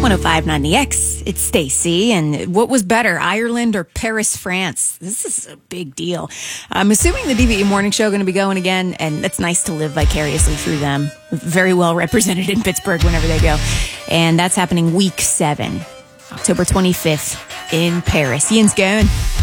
1059 The X. It's Stacey. And what was better, Ireland or Paris, France? This is a big deal. I'm assuming the DVE Morning Show going to be going again, and it's nice to live vicariously through them. Very well represented in Pittsburgh whenever they go. And that's happening week 7, October 25th in Paris. Ian's going.